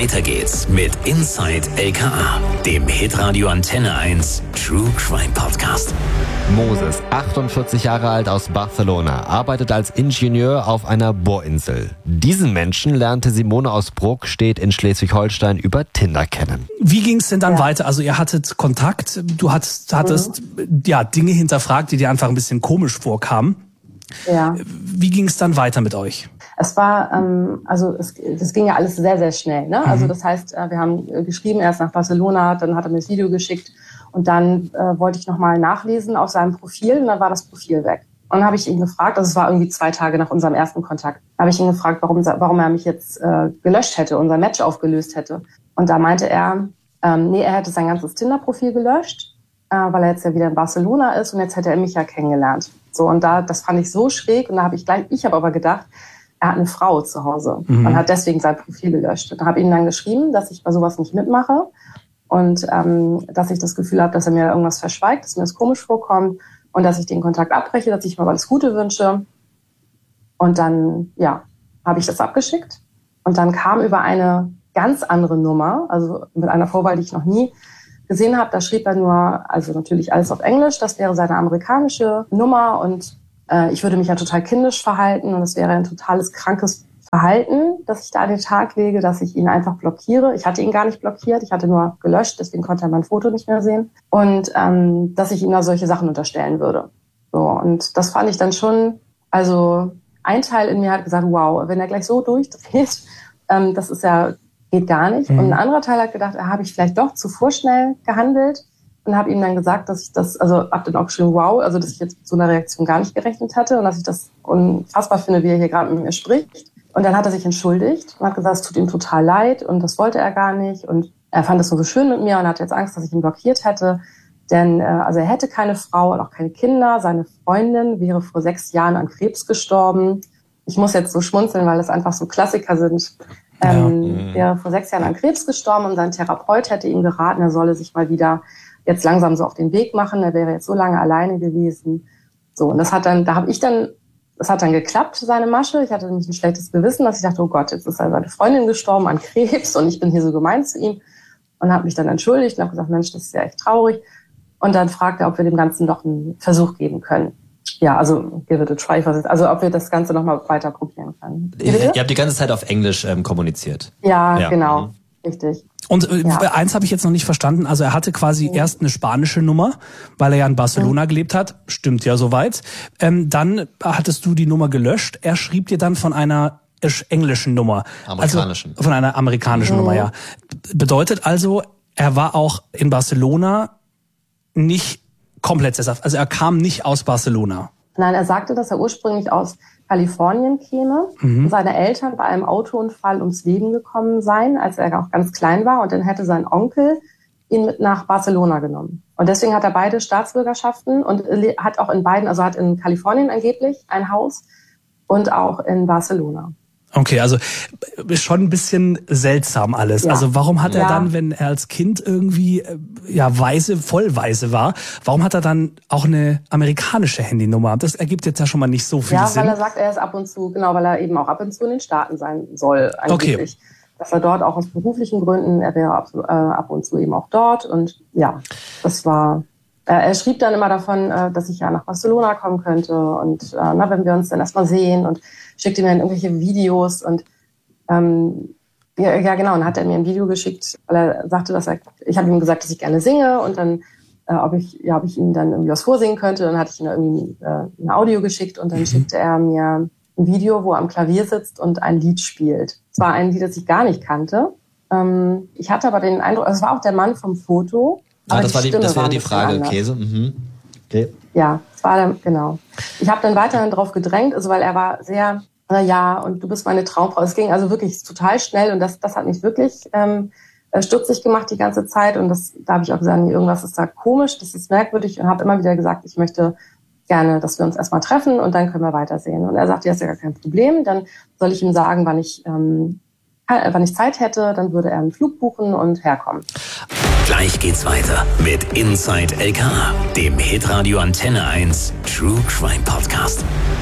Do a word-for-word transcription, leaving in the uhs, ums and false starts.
Weiter geht's mit Inside L K A, dem Hitradio Antenne eins True Crime Podcast. Moses, achtundvierzig Jahre alt, aus Barcelona, arbeitet als Ingenieur auf einer Bohrinsel. Diesen Menschen lernte Simone aus Bruck, steht in Schleswig-Holstein, über Tinder kennen. Wie ging es denn dann Ja. weiter? Also ihr hattet Kontakt, du hattest, hattest mhm. ja, Dinge hinterfragt, die dir einfach ein bisschen komisch vorkamen. Ja. Wie ging es dann weiter mit euch? Es war, ähm, also es, das ging ja alles sehr, sehr schnell. Ne? Mhm. Also das heißt, äh, wir haben äh, geschrieben erst nach Barcelona, dann hat er mir das Video geschickt und dann äh, wollte ich nochmal nachlesen auf seinem Profil und dann war das Profil weg. Und dann habe ich ihn gefragt, also es war irgendwie zwei Tage nach unserem ersten Kontakt, habe ich ihn gefragt, warum, warum er mich jetzt äh, gelöscht hätte, unser Match aufgelöst hätte. Und da meinte er, ähm, nee, er hätte sein ganzes Tinder-Profil gelöscht, äh, weil er jetzt ja wieder in Barcelona ist und jetzt hätte er mich ja kennengelernt. So, und da, das fand ich so schräg und da habe ich gleich, ich habe aber gedacht, er hat eine Frau zu Hause mhm. und hat deswegen sein Profil gelöscht. Und habe ihm dann geschrieben, dass ich bei sowas nicht mitmache und ähm, dass ich das Gefühl habe, dass er mir irgendwas verschweigt, dass mir das komisch vorkommt und dass ich den Kontakt abbreche, dass ich mir alles Gute wünsche. Und dann, ja, habe ich das abgeschickt und dann kam über eine ganz andere Nummer, also mit einer Vorwahl, die ich noch nie gesehen habe, da schrieb er nur, also natürlich alles auf Englisch, das wäre seine amerikanische Nummer und äh, ich würde mich ja total kindisch verhalten und es wäre ein totales krankes Verhalten, das ich da an den Tag lege, dass ich ihn einfach blockiere. Ich hatte ihn gar nicht blockiert, ich hatte nur gelöscht, deswegen konnte er mein Foto nicht mehr sehen und ähm, dass ich ihm da solche Sachen unterstellen würde. So, und das fand ich dann schon, also ein Teil in mir hat gesagt, wow, wenn er gleich so durchdreht, ähm, das ist ja geht gar nicht. Mhm. Und ein anderer Teil hat gedacht, habe ich vielleicht doch zu vorschnell gehandelt und habe ihm dann gesagt, dass ich das, also ab dann auch schon wow, also dass ich jetzt mit so einer Reaktion gar nicht gerechnet hatte und dass ich das unfassbar finde, wie er hier gerade mit mir spricht. Und dann hat er sich entschuldigt und hat gesagt, es tut ihm total leid und das wollte er gar nicht und er fand es so schön mit mir und hat jetzt Angst, dass ich ihn blockiert hätte. Denn äh, also er hätte keine Frau und auch keine Kinder. Seine Freundin wäre vor sechs Jahren an Krebs gestorben. Ich muss jetzt so schmunzeln, weil das einfach so Klassiker sind. Ähm, ja. wäre vor sechs Jahren an Krebs gestorben und sein Therapeut hätte ihm geraten, er solle sich mal wieder jetzt langsam so auf den Weg machen. Er wäre jetzt so lange alleine gewesen. So, und das hat dann, da habe ich dann, das hat dann geklappt, seine Masche. Ich hatte nämlich ein schlechtes Gewissen, dass ich dachte, oh Gott, jetzt ist seine Freundin gestorben an Krebs und ich bin hier so gemein zu ihm und habe mich dann entschuldigt und habe gesagt, Mensch, das ist ja echt traurig. Und dann fragte er, ob wir dem Ganzen noch einen Versuch geben können. Ja, also give it a try. Also ob wir das Ganze nochmal weiter probieren können. Ihr, ihr habt die ganze Zeit auf Englisch ähm, kommuniziert. Ja, ja, genau. Mhm. Richtig. Und äh, ja. eins habe ich jetzt noch nicht verstanden. Also er hatte quasi mhm. erst eine spanische Nummer, weil er ja in Barcelona mhm. gelebt hat. Stimmt ja soweit. Ähm, dann hattest du die Nummer gelöscht. Er schrieb dir dann von einer englischen Nummer. Amerikanischen. Also von einer amerikanischen mhm. Nummer, ja. Bedeutet also, er war auch in Barcelona nicht komplett sesshaft. Also er kam nicht aus Barcelona. Nein, er sagte, dass er ursprünglich aus Kalifornien käme. Mhm. Seine Eltern bei einem Autounfall ums Leben gekommen seien, als er auch ganz klein war. Und dann hätte sein Onkel ihn mit nach Barcelona genommen. Und deswegen hat er beide Staatsbürgerschaften und hat auch in beiden, also hat in Kalifornien angeblich ein Haus und auch in Barcelona. Okay, also ist schon ein bisschen seltsam alles. Ja. Also warum hat er ja. dann, wenn er als Kind irgendwie ja weise, voll weise war, warum hat er dann auch eine amerikanische Handynummer? Das ergibt jetzt ja schon mal nicht so viel ja, Sinn. Ja, weil er sagt, er ist ab und zu, genau, weil er eben auch ab und zu in den Staaten sein soll angeblich. Okay. Dass er dort auch aus beruflichen Gründen, er wäre ab, äh, ab und zu eben auch dort und ja, das war... Er schrieb dann immer davon, dass ich ja nach Barcelona kommen könnte und na, wenn wir uns dann erstmal sehen und schickte mir dann irgendwelche Videos und ähm, ja, ja genau, und dann hat er mir ein Video geschickt, weil er sagte, dass er, ich habe ihm gesagt, dass ich gerne singe und dann, äh, ob ich, ja, ob ich ihm dann irgendwie was vorsingen könnte, dann hatte ich ihm irgendwie äh, ein Audio geschickt und dann mhm. schickte er mir ein Video, wo er am Klavier sitzt und ein Lied spielt. Es war ein Lied, das ich gar nicht kannte. Ähm, ich hatte aber den Eindruck, also es war auch der Mann vom Foto. Ah, das, war die, das wäre die Frage, okay. So, mhm. okay. Ja, das war dann, genau. Ich habe dann weiterhin drauf gedrängt, also weil er war sehr, na ja, und du bist meine Traumfrau. Es ging also wirklich total schnell und das, das hat mich wirklich ähm, stutzig gemacht die ganze Zeit und das, da habe ich auch gesagt, nee, irgendwas ist da komisch, das ist merkwürdig und habe immer wieder gesagt, ich möchte gerne, dass wir uns erstmal treffen und dann können wir weitersehen. Und er sagte, ja, ist ja gar kein Problem, dann soll ich ihm sagen, wann ich, ähm, wann ich Zeit hätte, dann würde er einen Flug buchen und herkommen. Gleich geht's weiter mit Inside L K A, dem Hitradio Antenne eins True Crime Podcast.